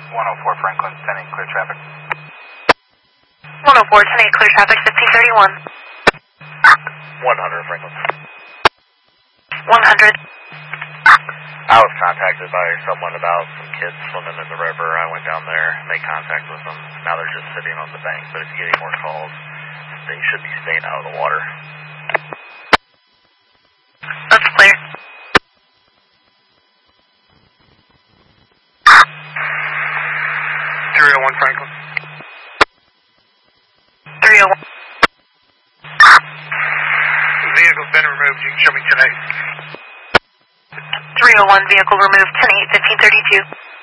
104 Franklin, 10-8, clear traffic. 104, 10-8, clear traffic, 1531. 100 Franklin. 100. I was contacted by someone about some kids swimming in the river. I went down there, made contact with them. Now they're just sitting on the bank, but if you get any more calls, they should be staying out of the water. That's clear. 301 Franklin. 301. Vehicle's been removed. You can show me 10-8. 301, vehicle removed, 10-8, 1532.